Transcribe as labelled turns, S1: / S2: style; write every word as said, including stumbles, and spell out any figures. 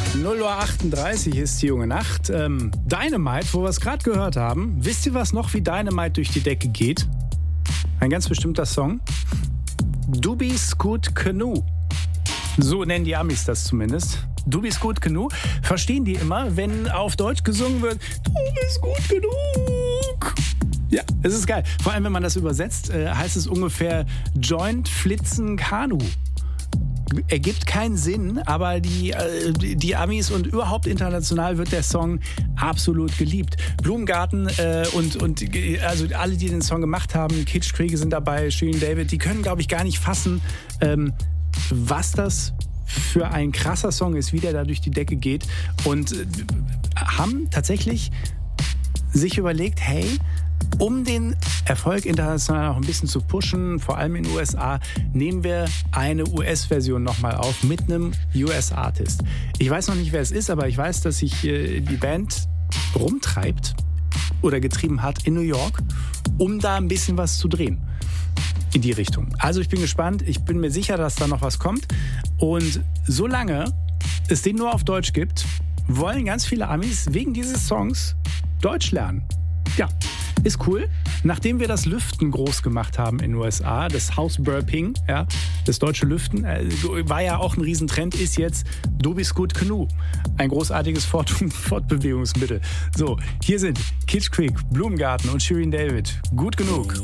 S1: null Uhr achtunddreißig ist die junge Nacht. Ähm, Dynamite, wo wir es gerade gehört haben. Wisst ihr was noch, wie Dynamite durch die Decke geht? Ein ganz bestimmter Song. Du bist gut genug. So nennen die Amis das zumindest. Du bist gut genug. Verstehen die immer, wenn auf Deutsch gesungen wird, du bist gut genug. Ja, es ist geil. Vor allem, wenn man das übersetzt, äh, heißt es ungefähr Joint, Flitzen, Kanu. Ergibt keinen Sinn, aber die, äh, die Amis und überhaupt international wird der Song absolut geliebt. Blumengarten äh, und, und also alle, die den Song gemacht haben, Kitschkriege sind dabei, Shirin David, die können, glaube ich, gar nicht fassen, ähm, was das für ein krasser Song ist, wie der da durch die Decke geht und äh, haben tatsächlich sich überlegt, hey, um den Erfolg international noch ein bisschen zu pushen, vor allem in den U S A, nehmen wir eine U S-Version nochmal auf mit einem U S-Artist. Ich weiß noch nicht, wer es ist, aber ich weiß, dass sich äh, die Band rumtreibt oder getrieben hat in New York, um da ein bisschen was zu drehen in die Richtung. Also ich bin gespannt, ich bin mir sicher, dass da noch was kommt. Und solange es den nur auf Deutsch gibt, wollen ganz viele Amis wegen dieses Songs Deutsch lernen. Ja, ist cool. Nachdem wir das Lüften groß gemacht haben in den U S A, das House-Burping, ja, das deutsche Lüften, äh, war ja auch ein Riesentrend, ist jetzt Du bist gut genug. Ein großartiges Fort- Fortbewegungsmittel. So, hier sind Kitschkrieg, Blumengarten und Shirin David. Gut genug.